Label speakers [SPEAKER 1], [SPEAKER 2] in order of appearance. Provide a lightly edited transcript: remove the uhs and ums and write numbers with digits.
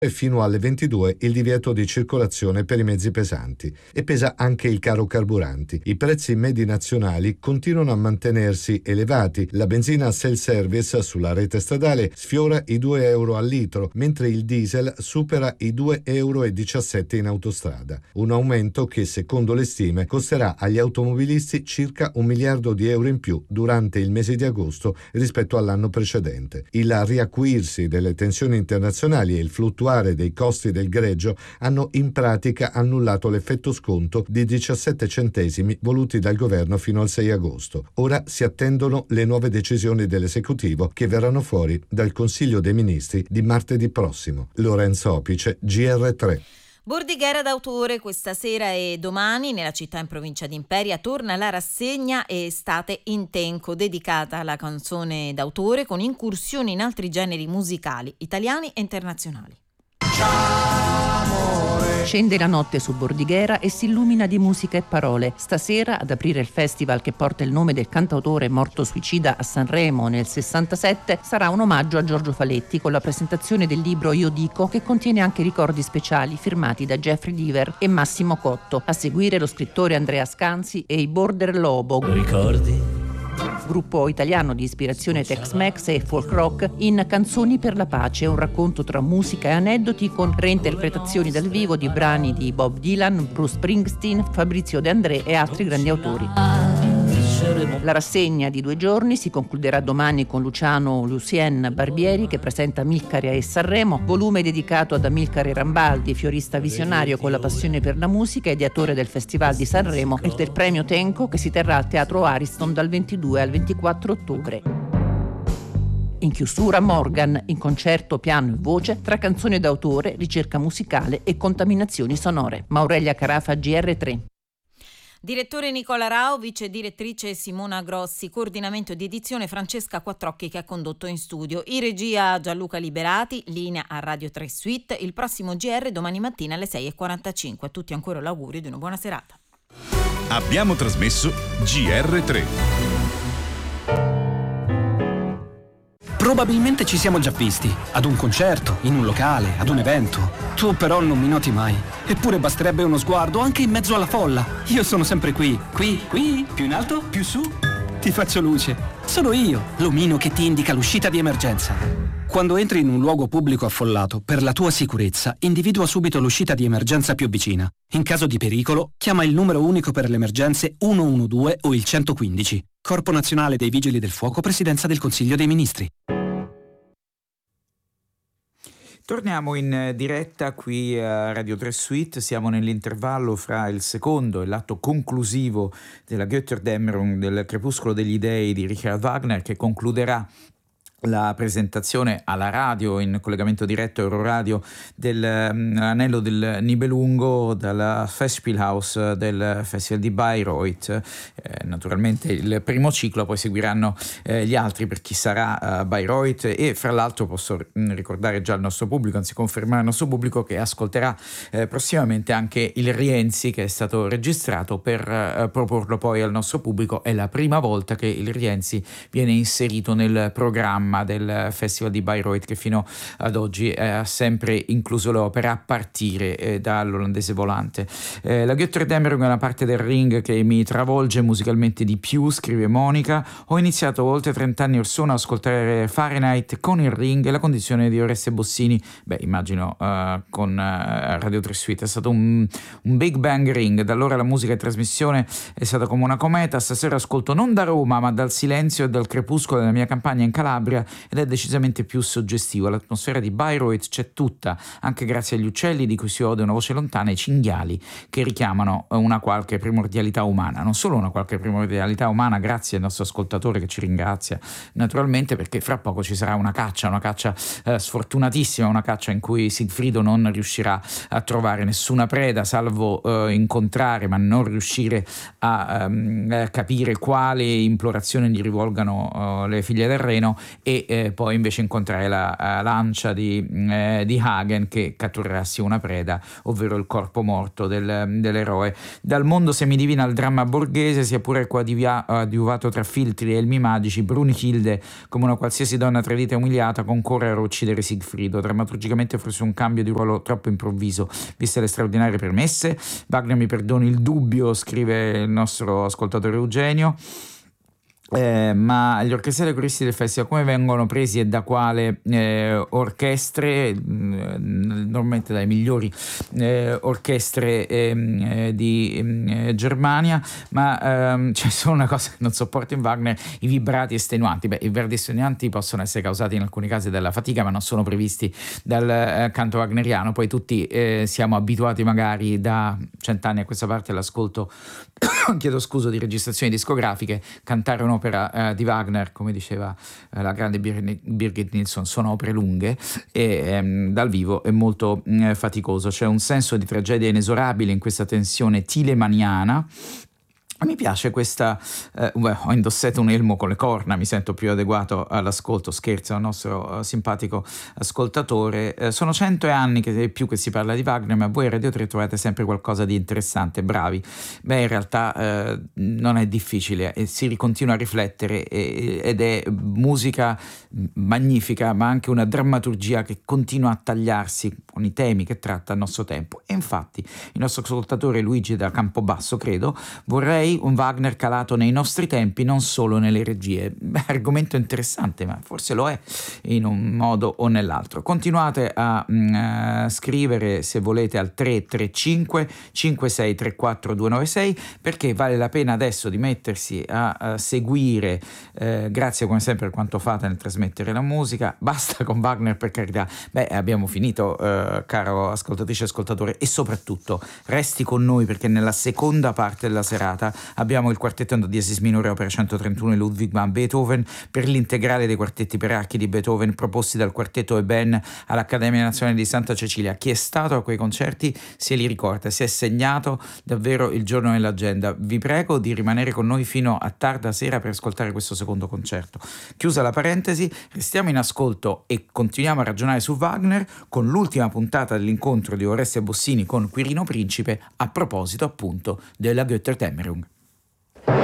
[SPEAKER 1] e fino alle 22 il divieto di circolazione per i mezzi pesanti. E pesa anche il caro carburanti. I prezzi medi nazionali continuano a mantenersi elevati. La benzina self-service sulla rete stradale sfiora i 2 euro al litro, mentre il diesel supera i 2,17 euro in autostrada. Un aumento che, secondo le stime, costerà agli automobilisti circa 1 miliardo di euro in più durante il mese di agosto rispetto all'anno precedente. Il riacuirsi delle tensioni internazionali e il fluttuare dei costi del greggio hanno in pratica annullato l'effetto sconto di 17 centesimi voluti dal governo fino al 6 agosto. Ora si attendono le nuove decisioni dell'esecutivo che verranno fuori dal Consiglio dei Ministri di martedì prossimo. Lorenzo Opice, GR3.
[SPEAKER 2] Bordighera d'autore questa sera e domani nella città in provincia di Imperia torna la rassegna Estate in Tenco, dedicata alla canzone d'autore con incursioni in altri generi musicali italiani e internazionali.
[SPEAKER 3] Scende la notte su Bordighera e si illumina di musica e parole. Stasera, ad aprire il festival che porta il nome del cantautore morto suicida a Sanremo nel 67, sarà un omaggio a Giorgio Faletti con la presentazione del libro Io Dico, che contiene anche ricordi speciali firmati da Jeffrey Deaver e Massimo Cotto. A seguire lo scrittore Andrea Scanzi e i Border Lobo.
[SPEAKER 4] Ricordi?
[SPEAKER 3] Gruppo italiano di ispirazione Tex-Mex e folk rock in Canzoni per la pace, un racconto tra musica e aneddoti con reinterpretazioni dal vivo di brani di Bob Dylan, Bruce Springsteen, Fabrizio De André e altri grandi autori. La rassegna di 2 giorni si concluderà domani con Luciano Lucien Barbieri che presenta Amilcare e Sanremo, volume dedicato ad Amilcare Rambaldi, fiorista visionario con la passione per la musica, ideatore del Festival di Sanremo e del Premio Tenco che si terrà al Teatro Ariston dal 22 al 24 ottobre. In chiusura Morgan, in concerto piano e voce, tra canzoni d'autore, ricerca musicale e contaminazioni sonore. Maurelia Carafa, GR3.
[SPEAKER 2] Direttore Nicola Rao, vice direttrice Simona Grossi, coordinamento di edizione Francesca Quattrocchi che ha condotto in studio. In regia Gianluca Liberati, linea a Radio 3 Suite. Il prossimo GR domani mattina alle 6:45. A tutti ancora l'augurio di una buona serata.
[SPEAKER 5] Abbiamo trasmesso GR3.
[SPEAKER 6] Probabilmente ci siamo già visti, ad un concerto, in un locale, ad un evento. Tu però non mi noti mai. Eppure basterebbe uno sguardo anche in mezzo alla folla. Io sono sempre qui, più in alto, più su. Ti faccio luce. Sono io, l'omino che ti indica l'uscita di emergenza. Quando entri in un luogo pubblico affollato, per la tua sicurezza, individua subito l'uscita di emergenza più vicina. In caso di pericolo, chiama il numero unico per le emergenze 112 o il 115. Corpo Nazionale dei Vigili del Fuoco, Presidenza del Consiglio dei Ministri.
[SPEAKER 7] Torniamo in diretta qui a Radio 3 Suite, siamo nell'intervallo fra il secondo e l'atto conclusivo della Götterdämmerung, del Crepuscolo degli Dei di Richard Wagner, che concluderà la presentazione alla radio in collegamento diretto Euroradio dell'Anello del Nibelungo dalla Festspielhaus del Festival di Bayreuth. Naturalmente il primo ciclo, poi seguiranno gli altri per chi sarà Bayreuth, e fra l'altro posso ricordare già al nostro pubblico, anzi confermare al nostro pubblico, che ascolterà prossimamente anche il Rienzi, che è stato registrato per proporlo poi al nostro pubblico. È la prima volta che il Rienzi viene inserito nel programma del Festival di Bayreuth, che fino ad oggi ha sempre incluso l'opera a partire dall'Olandese Volante. La Götterdämmerung è una parte del Ring che mi travolge musicalmente di più, scrive Monica. Ho iniziato oltre 30 anni or sono a ascoltare Fahrenheit con il Ring e la condizione di Oreste Bossini, immagino con Radio 3 Suite. È stato un Big Bang Ring. Da allora la musica in trasmissione è stata come una cometa. Stasera ascolto non da Roma ma dal silenzio e dal crepuscolo della mia campagna in Calabria, ed è decisamente più suggestivo. L'atmosfera di Bayreuth c'è tutta, anche grazie agli uccelli di cui si ode una voce lontana, e i cinghiali che richiamano una qualche primordialità umana. Non solo una qualche primordialità umana, grazie al nostro ascoltatore che ci ringrazia naturalmente, perché fra poco ci sarà una caccia sfortunatissima, una caccia in cui Sigfrido non riuscirà a trovare nessuna preda, salvo incontrare ma non riuscire a capire quale implorazione gli rivolgano le figlie del Reno, e poi invece incontrare la lancia di Hagen che catturerà sì una preda, ovvero il corpo morto dell'eroe. Dal mondo semidivino al dramma borghese, sia pure coadiuvato tra filtri e elmi magici, Brunhilde, come una qualsiasi donna tradita e umiliata, concorre a uccidere Sigfrido. Drammaturgicamente forse un cambio di ruolo troppo improvviso, viste le straordinarie premesse. Wagner mi perdoni il dubbio, scrive il nostro ascoltatore Eugenio. Ma gli orchestrali e coristi del festival come vengono presi e da quale orchestre? Normalmente dalle migliori orchestre di Germania, ma c'è solo una cosa che non sopporto in Wagner: i vibrati estenuanti. I vibrati estenuanti possono essere causati in alcuni casi dalla fatica, ma non sono previsti dal canto wagneriano. Poi tutti siamo abituati magari da 100 anni a questa parte all'ascolto chiedo scusa, di registrazioni discografiche. Cantare un'opera di Wagner, come diceva la grande Birgit Nilsson, sono opere lunghe e dal vivo è molto faticoso. C'è un senso di tragedia inesorabile in questa tensione tilemaniana. Mi piace questa, ho indossato un elmo con le corna, mi sento più adeguato all'ascolto, scherzo al nostro simpatico ascoltatore. Sono 100 anni che più che si parla di Wagner, ma voi a Radio 3 trovate sempre qualcosa di interessante, bravi. In realtà non è difficile e si continua a riflettere ed è musica magnifica, ma anche una drammaturgia che continua a tagliarsi con i temi che tratta il nostro tempo. E infatti il nostro ascoltatore Luigi da Campobasso, credo, vorrei un Wagner calato nei nostri tempi, non solo nelle regie. Argomento interessante, ma forse lo è in un modo o nell'altro. Continuate a scrivere se volete al 335 5634 296, perché vale la pena adesso di mettersi a seguire, grazie come sempre per quanto fate nel trasmettere la musica. Basta con Wagner, per carità. Abbiamo finito, caro ascoltatrice e ascoltatore, e soprattutto resti con noi, perché nella seconda parte della serata abbiamo il quartetto in do diesis minore opera 131 di Ludwig van Beethoven, per l'integrale dei quartetti per archi di Beethoven proposti dal quartetto Eben all'Accademia Nazionale di Santa Cecilia. Chi è stato a quei concerti se li ricorda, si è segnato davvero il giorno nell'agenda. Vi prego di rimanere con noi fino a tarda sera per ascoltare questo secondo concerto. Chiusa la parentesi, restiamo in ascolto e continuiamo a ragionare su Wagner con l'ultima puntata dell'incontro di Oreste Bossini con Quirino Principe, a proposito appunto della Götterdämmerung.